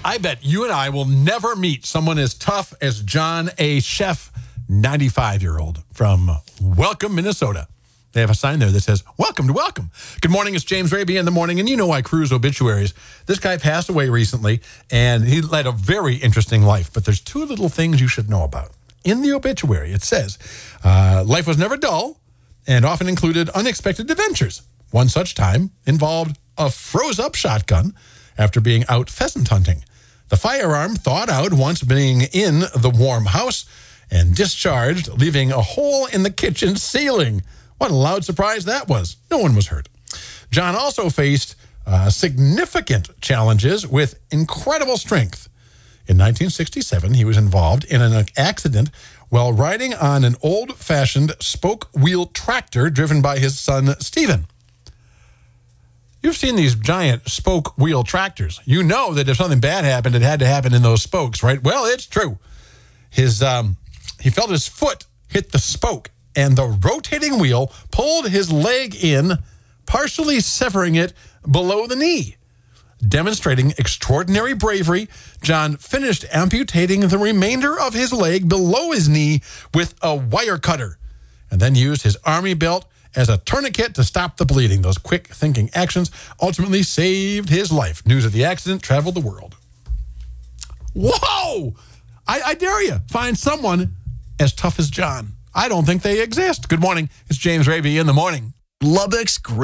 I bet you and I will never meet someone as tough as John A. Chef, 95-year-old from Welcome, Minnesota. They have a sign there that says, welcome to welcome. Good morning, it's James Raby in the morning, and you know I cruise obituaries. This guy passed away recently, and he led a very interesting life, but there's two little things you should know about. In the obituary, it says, life was never dull and often included unexpected adventures. One such time involved a froze-up shotgun after being out pheasant hunting. The firearm thawed out once being in the warm house and discharged, leaving a hole in the kitchen ceiling. What a loud surprise that was. No one was hurt. John also faced significant challenges with incredible strength. In 1967, he was involved in an accident while riding on an old-fashioned spoke-wheel tractor driven by his son, Stephen. You've seen these giant spoke-wheel tractors. You know that if something bad happened, it had to happen in those spokes, right? Well, it's true. He felt his foot hit the spoke, and the rotating wheel pulled his leg in, partially severing it below the knee. Demonstrating extraordinary bravery, John finished amputating the remainder of his leg below his knee with a wire cutter, and then used his army belt as a tourniquet to stop the bleeding. Those quick thinking actions ultimately saved his life. News of the accident traveled the world. Whoa! I dare you, find someone as tough as John. I don't think they exist. Good morning. It's James Raby in the morning. Lubbock's great.